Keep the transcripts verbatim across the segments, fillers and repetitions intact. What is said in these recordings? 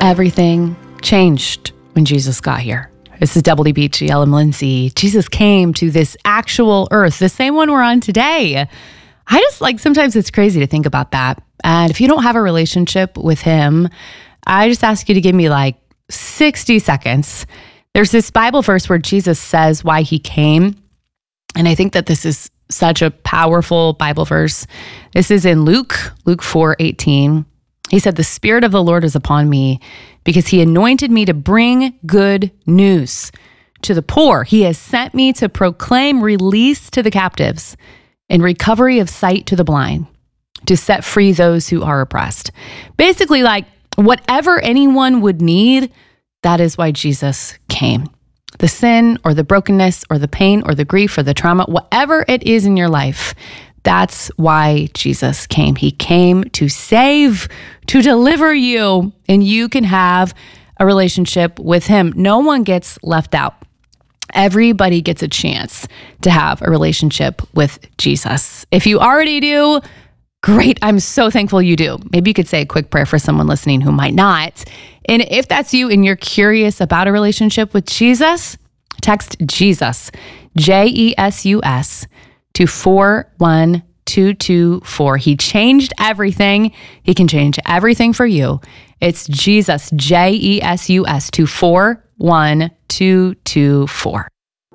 Everything changed when Jesus got here. This is W B G L. I'm Lindsay. Jesus came to this actual earth, the same one we're on today. I just like, sometimes it's crazy to think about that. And if you don't have a relationship with him, I just ask you to give me like sixty seconds. There's this Bible verse where Jesus says why he came. And I think that this is such a powerful Bible verse. This is in Luke, Luke four eighteen. He said, "The Spirit of the Lord is upon me because he anointed me to bring good news to the poor. He has sent me to proclaim release to the captives and recovery of sight to the blind, to set free those who are oppressed." Basically, like whatever anyone would need, that is why Jesus came. The sin or the brokenness or the pain or the grief or the trauma, whatever it is in your life, that's why Jesus came. He came to save, to deliver you, and you can have a relationship with him. No one gets left out. Everybody gets a chance to have a relationship with Jesus. If you already do, great. I'm so thankful you do. Maybe you could say a quick prayer for someone listening who might not. And if that's you and you're curious about a relationship with Jesus, text Jesus, J E S U S, to four one two two four. He changed everything. He can change everything for you. It's Jesus, J E S U S, to four one two two four.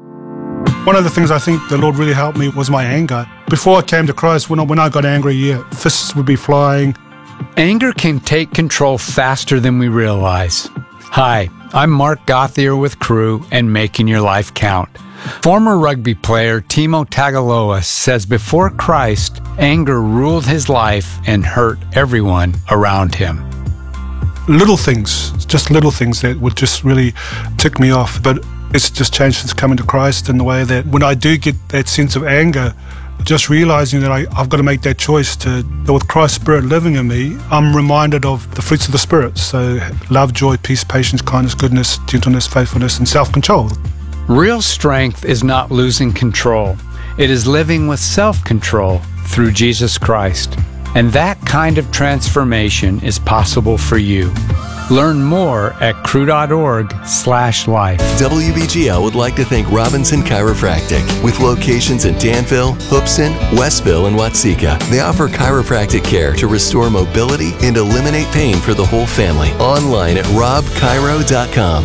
One of the things I think the Lord really helped me was my anger. Before I came to Christ, when I, when I got angry, yeah, fists would be flying. Anger can take control faster than we realize. Hi, I'm Mark Gauthier with Crew and Making Your Life Count. Former rugby player Timo Tagaloa says before Christ, anger ruled his life and hurt everyone around him. Little things, just little things that would just really tick me off. But it's just changed since coming to Christ in the way that when I do get that sense of anger, just realizing that I, I've got to make that choice to, that with Christ's Spirit living in me, I'm reminded of the fruits of the Spirit. So love, joy, peace, patience, kindness, goodness, gentleness, faithfulness, and self-control. Real strength is not losing control. It is living with self-control through Jesus Christ. And that kind of transformation is possible for you. Learn more at crew.org slash life. W B G L would like to thank Robinson Chiropractic. With locations in Danville, Hoopson, Westville, and Watseka, they offer chiropractic care to restore mobility and eliminate pain for the whole family. Online at rob chiro dot com.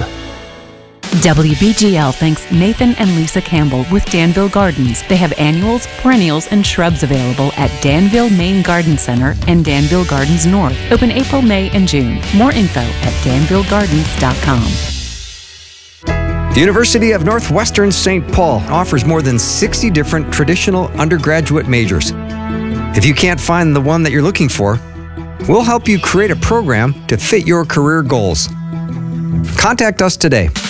W B G L thanks Nathan and Lisa Campbell with Danville Gardens. They have annuals, perennials, and shrubs available at Danville Main Garden Center and Danville Gardens North. Open April, May, and June. More info at danville gardens dot com. The University of Northwestern Saint Paul offers more than sixty different traditional undergraduate majors. If you can't find the one that you're looking for, we'll help you create a program to fit your career goals. Contact us today